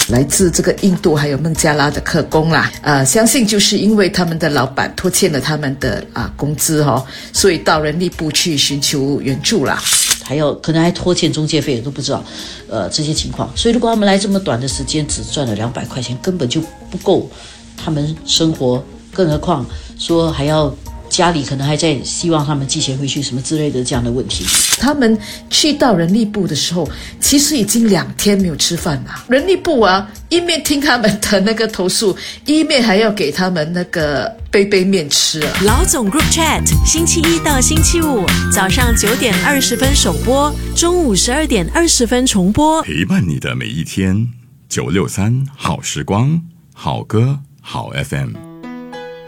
来自这个印度还有孟加拉的客工啦，相信就是因为他们的老板拖欠了他们的工资所以到人力部去寻求援助啦， 可能还拖欠中介费都不知道，这些情况。所以如果他们来这么短的时间只赚了200块钱，根本就不够他们生活，更何况说还要家里可能还在希望他们寄钱回去什么之类的这样的问题。 他们去到人力部的时候，其实已经2天没有吃饭了。人力部一面听他们的那个投诉，一面还要给他们那个杯面吃老总 Group Chat 星期一到星期五早上9点20分首播，中午12点20分重播， 陪伴你的每一天。963好时光，好歌好 FM。